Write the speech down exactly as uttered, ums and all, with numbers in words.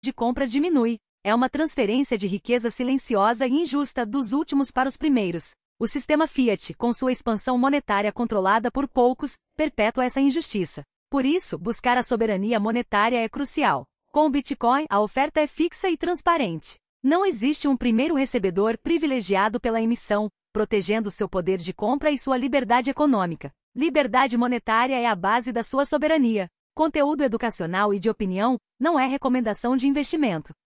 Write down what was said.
de compra diminui. É uma transferência de riqueza silenciosa e injusta dos últimos para os primeiros. O sistema Fiat, com sua expansão monetária controlada por poucos, perpetua essa injustiça. Por isso, buscar a soberania monetária é crucial. Com o Bitcoin, a oferta é fixa e transparente. Não existe um primeiro recebedor privilegiado pela emissão, protegendo seu poder de compra e sua liberdade econômica. Liberdade monetária é a base da sua soberania. Conteúdo educacional e de opinião não é recomendação de investimento.